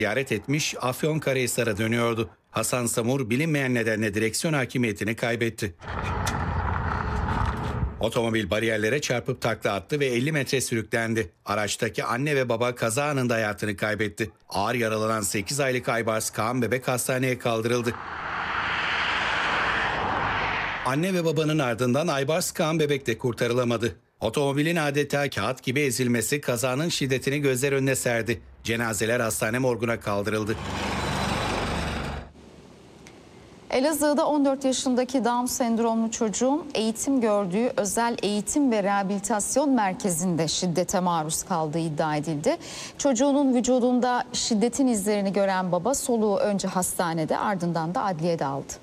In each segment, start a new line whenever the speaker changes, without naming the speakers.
ziyaret etmiş, Afyonkarahisar'a dönüyordu. Hasan Samur bilinmeyen nedenle direksiyon hakimiyetini kaybetti. Otomobil bariyerlere çarpıp takla attı ve 50 metre sürüklendi. Araçtaki anne ve baba kaza anında hayatını kaybetti. Ağır yaralanan 8 aylık Aybars Kaan bebek hastaneye kaldırıldı. Anne ve babanın ardından Aybars Kaan bebek de kurtarılamadı. Otomobilin adeta kağıt gibi ezilmesi kazanın şiddetini gözler önüne serdi. Cenazeler hastane morguna kaldırıldı.
Elazığ'da 14 yaşındaki Down sendromlu çocuğun eğitim gördüğü özel eğitim ve rehabilitasyon merkezinde şiddete maruz kaldığı iddia edildi. Çocuğunun vücudunda şiddetin izlerini gören baba soluğu önce hastanede ardından da adliyede aldı.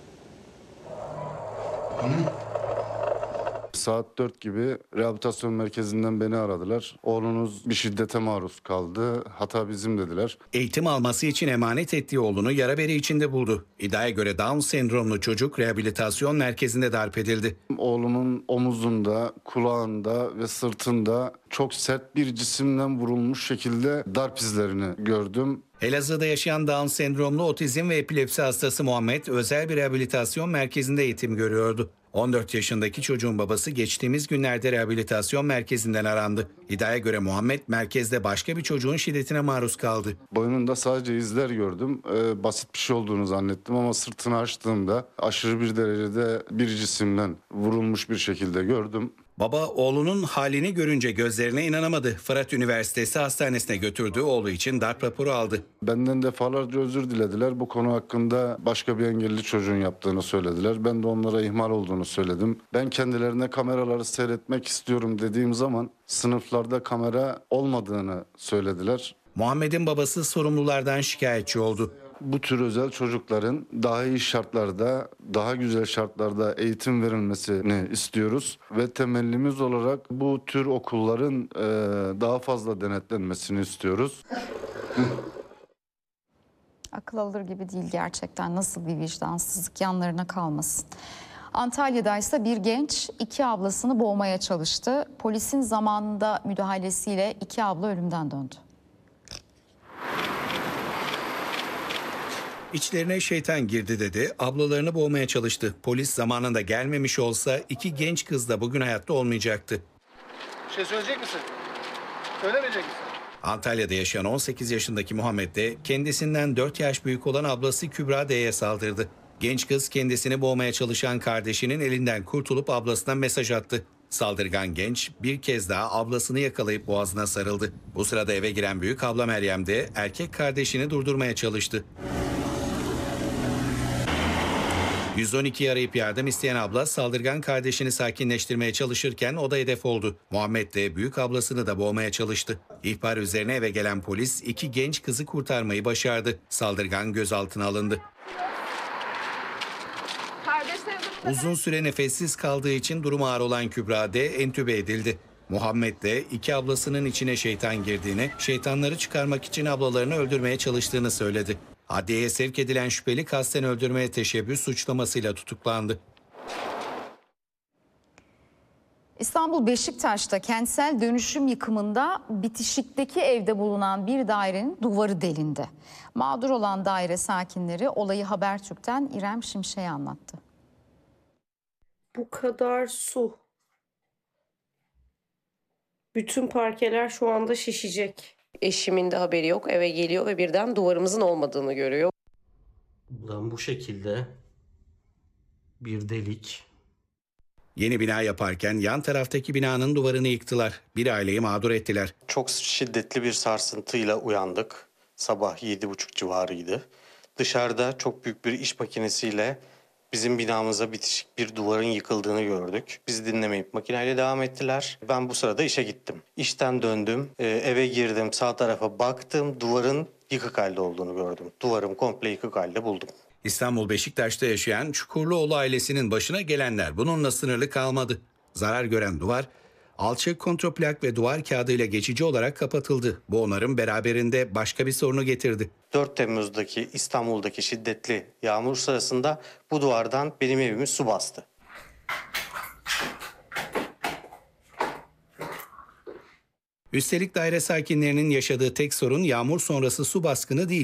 Saat 4 gibi rehabilitasyon merkezinden beni aradılar. Oğlunuz bir şiddete maruz kaldı. Hata bizim dediler.
Eğitim alması için emanet ettiği oğlunu yara bere içinde buldu. İddiaya göre Down sendromlu çocuk rehabilitasyon merkezinde darp edildi.
Oğlumun omuzunda, kulağında ve sırtında çok sert bir cisimden vurulmuş şekilde darp izlerini gördüm.
Elazığ'da yaşayan Down sendromlu otizm ve epilepsi hastası Muhammed özel bir rehabilitasyon merkezinde eğitim görüyordu. 14 yaşındaki çocuğun babası geçtiğimiz günlerde rehabilitasyon merkezinden arandı. İddiaya göre Muhammed merkezde başka bir çocuğun şiddetine maruz kaldı.
Boynunda sadece izler gördüm. Basit bir şey olduğunu zannettim ama sırtını açtığımda aşırı bir derecede bir cisimden vurulmuş bir şekilde gördüm.
Baba oğlunun halini görünce gözlerine inanamadı. Fırat Üniversitesi Hastanesi'ne götürdüğü oğlu için darp raporu aldı.
Benden defalarca özür dilediler. Bu konu hakkında başka bir engelli çocuğun yaptığını söylediler. Ben de onlara ihmal olduğunu söyledim. Ben kendilerine kameraları seyretmek istiyorum dediğim zaman sınıflarda kamera olmadığını söylediler.
Muhammed'in babası sorumlulardan şikayetçi oldu.
Bu tür özel çocukların daha iyi şartlarda, daha güzel şartlarda eğitim verilmesini istiyoruz. Ve temellimiz olarak bu tür okulların daha fazla denetlenmesini istiyoruz.
Akıl alır gibi değil gerçekten, nasıl bir vicdansızlık, yanlarına kalmasın. Antalya'da ise bir genç iki ablasını boğmaya çalıştı. Polisin zamanında müdahalesiyle iki abla ölümden döndü.
İçlerine şeytan girdi dedi, ablalarını boğmaya çalıştı. Polis zamanında gelmemiş olsa iki genç kız da bugün hayatta olmayacaktı.
Bir şey söyleyecek misin? Söylemeyecek misin?
Antalya'da yaşayan 18 yaşındaki Muhammed de kendisinden 4 yaş büyük olan ablası Kübra D'ye saldırdı. Genç kız kendisini boğmaya çalışan kardeşinin elinden kurtulup ablasına mesaj attı. Saldırgan genç bir kez daha ablasını yakalayıp boğazına sarıldı. Bu sırada eve giren büyük abla Meryem de erkek kardeşini durdurmaya çalıştı. 112'yi arayıp yardım isteyen abla saldırgan kardeşini sakinleştirmeye çalışırken o da hedef oldu. Muhammed de büyük ablasını da boğmaya çalıştı. İhbar üzerine eve gelen polis iki genç kızı kurtarmayı başardı. Saldırgan gözaltına alındı. Uzun süre nefessiz kaldığı için durumu ağır olan Kübra D entübe edildi. Muhammed de iki ablasının içine şeytan girdiğini, şeytanları çıkarmak için ablalarını öldürmeye çalıştığını söyledi. Adliyeye sevk edilen şüpheli kasten öldürmeye teşebbüs suçlamasıyla tutuklandı.
İstanbul Beşiktaş'ta kentsel dönüşüm yıkımında bitişikteki evde bulunan bir dairenin duvarı delindi. Mağdur olan daire sakinleri olayı Habertürk'ten İrem Şimşek'e anlattı.
Bu kadar su. Bütün parkeler şu anda şişecek. Eşimin de haberi yok. Eve geliyor ve birden duvarımızın olmadığını görüyor.
Buradan bu şekilde bir delik.
Yeni bina yaparken yan taraftaki binanın duvarını yıktılar. Bir aileyi mağdur ettiler.
Çok şiddetli bir sarsıntıyla uyandık. Sabah 7.30 civarıydı. Dışarıda çok büyük bir iş makinesiyle bizim binamıza bitişik bir duvarın yıkıldığını gördük. Bizi dinlemeyip makineyle devam ettiler. Ben bu sırada işe gittim. İşten döndüm, eve girdim, sağ tarafa baktım. Duvarın yıkık halde olduğunu gördüm. Duvarım komple yıkık halde buldum.
İstanbul Beşiktaş'ta yaşayan Çukurluoğlu ailesinin başına gelenler bununla sınırlı kalmadı. Zarar gören duvar, alçı kontroplak ve duvar kağıdıyla geçici olarak kapatıldı. Bu onarım beraberinde başka bir sorunu getirdi.
4 Temmuz'daki İstanbul'daki şiddetli yağmur sırasında bu duvardan benim evimi su bastı.
Üstelik daire sakinlerinin yaşadığı tek sorun yağmur sonrası su baskını değil.